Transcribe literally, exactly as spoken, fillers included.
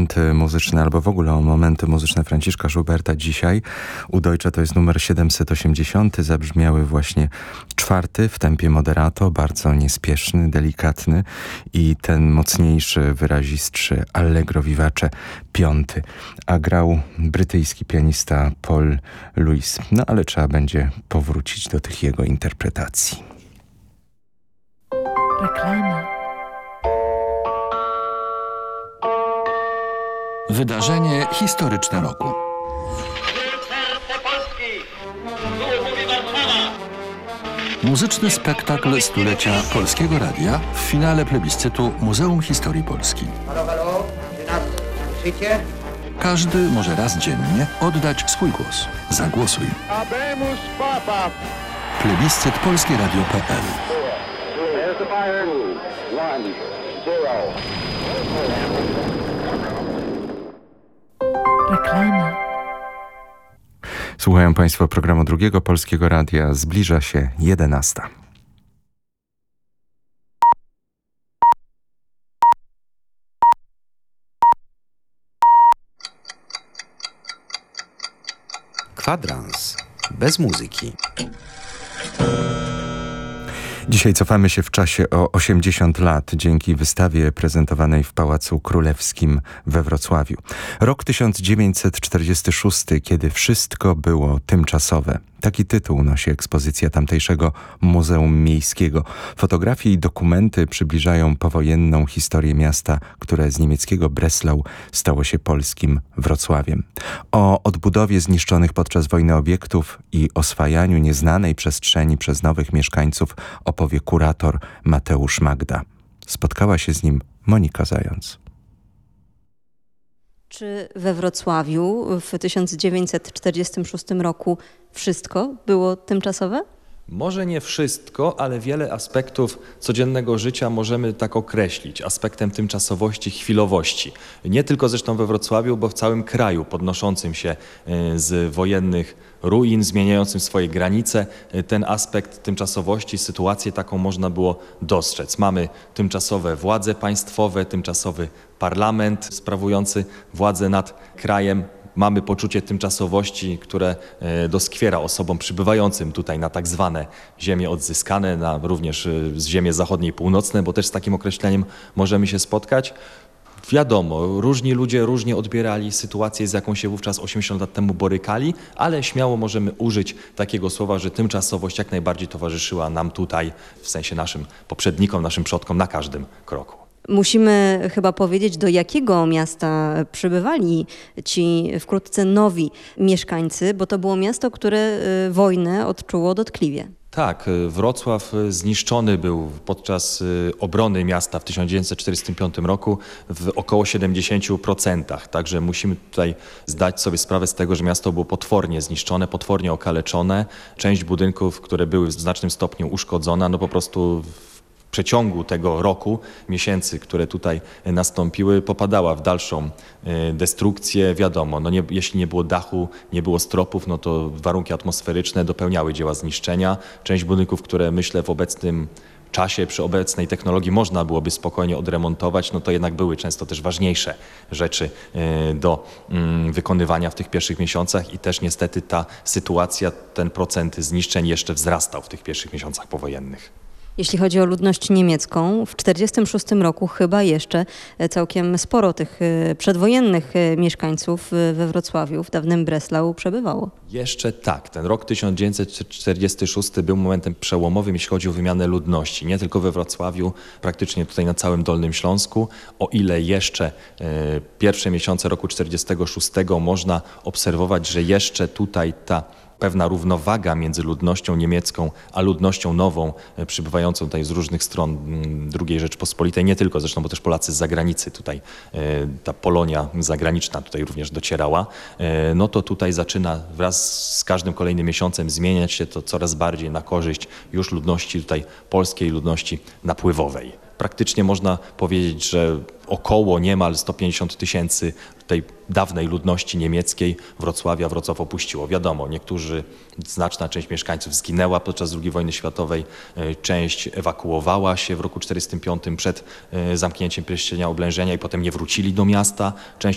momenty muzyczne, albo w ogóle o momenty muzyczne Franciszka Schuberta dzisiaj. U Deutsche to jest numer siedemset osiemdziesiąt. Zabrzmiały właśnie czwarty w tempie moderato, bardzo niespieszny, delikatny i ten mocniejszy, wyrazistszy allegro vivace piąty. A grał brytyjski pianista Paul Lewis. No ale trzeba będzie powrócić do tych jego interpretacji. Reklama. Wydarzenie historyczne roku. Muzyczny spektakl stulecia Polskiego Radia w finale plebiscytu Muzeum Historii Polski. Każdy może raz dziennie oddać swój głos. Zagłosuj. Plebiscyt polskie radio kropka p l. Reklama. Słuchają Państwo programu Drugiego Polskiego Radia. Zbliża się jedenasta. Kwadrans bez muzyki. Dzisiaj cofamy się w czasie o osiemdziesiąt lat dzięki wystawie prezentowanej w Pałacu Królewskim we Wrocławiu. Rok tysiąc dziewięćset czterdziesty szósty, kiedy wszystko było tymczasowe. Taki tytuł nosi ekspozycja tamtejszego Muzeum Miejskiego. Fotografie i dokumenty przybliżają powojenną historię miasta, które z niemieckiego Breslau stało się polskim Wrocławiem. O odbudowie zniszczonych podczas wojny obiektów i oswajaniu nieznanej przestrzeni przez nowych mieszkańców opowie kurator Mateusz Magda. Spotkała się z nim Monika Zając. Czy we Wrocławiu w tysiąc dziewięćset czterdziestym szóstym roku wszystko było tymczasowe? Może nie wszystko, ale wiele aspektów codziennego życia możemy tak określić aspektem tymczasowości, chwilowości. Nie tylko zresztą we Wrocławiu, bo w całym kraju podnoszącym się z wojennych ruin, zmieniającym swoje granice. Ten aspekt tymczasowości, sytuację taką można było dostrzec. Mamy tymczasowe władze państwowe, tymczasowy parlament sprawujący władzę nad krajem. Mamy poczucie tymczasowości, które doskwiera osobom przybywającym tutaj na tak zwane ziemie odzyskane, na również z ziemie zachodnie i północne, bo też z takim określeniem możemy się spotkać. Wiadomo, różni ludzie różnie odbierali sytuację, z jaką się wówczas osiemdziesiąt lat temu borykali, ale śmiało możemy użyć takiego słowa, że tymczasowość jak najbardziej towarzyszyła nam tutaj, w sensie naszym poprzednikom, naszym przodkom na każdym kroku. Musimy chyba powiedzieć, do jakiego miasta przybywali ci wkrótce nowi mieszkańcy, bo to było miasto, które wojnę odczuło dotkliwie. Tak, Wrocław zniszczony był podczas obrony miasta w tysiąc dziewięćset czterdziestym piątym roku w około siedemdziesięciu procentach. Także musimy tutaj zdać sobie sprawę z tego, że miasto było potwornie zniszczone, potwornie okaleczone. Część budynków, które były w znacznym stopniu uszkodzona, no po prostu w przeciągu tego roku, miesięcy, które tutaj nastąpiły, popadała w dalszą destrukcję. Wiadomo, no nie, jeśli nie było dachu, nie było stropów, no to warunki atmosferyczne dopełniały dzieła zniszczenia. Część budynków, które myślę w obecnym czasie, przy obecnej technologii można byłoby spokojnie odremontować, no to jednak były często też ważniejsze rzeczy do wykonywania w tych pierwszych miesiącach i też niestety ta sytuacja, ten procent zniszczeń jeszcze wzrastał w tych pierwszych miesiącach powojennych. Jeśli chodzi o ludność niemiecką, w tysiąc dziewięćset czterdziestym szóstym roku chyba jeszcze całkiem sporo tych przedwojennych mieszkańców we Wrocławiu, w dawnym Breslau, przebywało. Jeszcze tak. Ten rok tysiąc dziewięćset czterdziesty szósty był momentem przełomowym, jeśli chodzi o wymianę ludności. Nie tylko we Wrocławiu, praktycznie tutaj na całym Dolnym Śląsku. O ile jeszcze e, pierwsze miesiące roku tysiąc dziewięćset czterdziestego szóstego można obserwować, że jeszcze tutaj ta pewna równowaga między ludnością niemiecką a ludnością nową, przybywającą tutaj z różnych stron drugiej Rzeczpospolitej, nie tylko zresztą, bo też Polacy z zagranicy tutaj, ta Polonia zagraniczna tutaj również docierała, no to tutaj zaczyna wraz z każdym kolejnym miesiącem zmieniać się to coraz bardziej na korzyść już ludności tutaj polskiej, ludności napływowej. Praktycznie można powiedzieć, że około niemal sto pięćdziesiąt tysięcy tej dawnej ludności niemieckiej Wrocławia Wrocław opuściło. Wiadomo, niektórzy, znaczna część mieszkańców zginęła podczas drugiej wojny światowej, część ewakuowała się w roku czterdziestym piątym przed zamknięciem pierścienia oblężenia i potem nie wrócili do miasta. Część